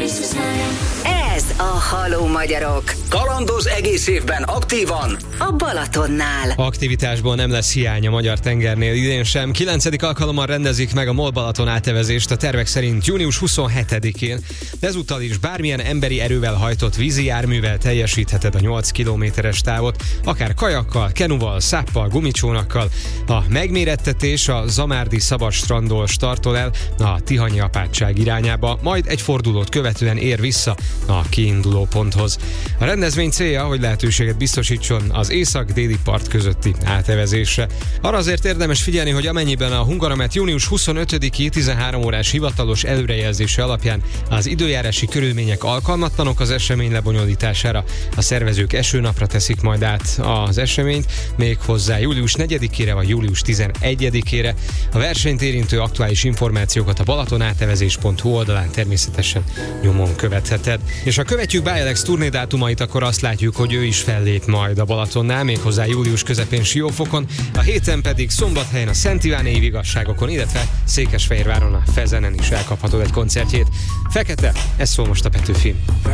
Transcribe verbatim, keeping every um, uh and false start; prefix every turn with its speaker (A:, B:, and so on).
A: Ez a Halló Magyarok.
B: Kalandoz egész évben aktívan
A: A Balatonnál.
C: Aktivitásból nem lesz hiány a magyar tengernél idén sem. Kilencedik alkalommal rendezik meg a MOL-Balaton átevezést a tervek szerint június huszonhetedikén. De ezúttal is bármilyen emberi erővel hajtott vízi járművel teljesítheted a nyolc kilométeres távot, akár kajakkal, kenuval, száppal, gumicsónakkal. A megmérettetés a Zamárdi Szabad strandról startol el a Tihanyi apátság irányába, majd egy fordulót követően ér vissza a kiinduló ponthoz. A rendezvény célja, hogy lehetőséget biztosítson az észak-déli part közötti átevezésre. Arra azért érdemes figyelni, hogy amennyiben a Hungaramet június huszonötödiki tizenhárom órás hivatalos előrejelzése alapján az időjárási körülmények alkalmatlanok az esemény lebonyolítására, a szervezők esőnapra teszik majd át az eseményt, méghozzá július negyedikére vagy július tizenegyedikére. A versenyt érintő aktuális információkat a balatonátevezés pont hu oldalán természetesen nyomon követheted. És ha követjük Bialex turnédátumait, akkor azt látjuk, hogy ő is fellép majd a Balatonnál, méghozzá július közepén Siófokon, a héten pedig Szombathelyen a Szent Iván évigazságokon, illetve Székesfehérváron a Fezenen is elkaphatod egy koncertjét. Fekete, ez szól most a Petőfin.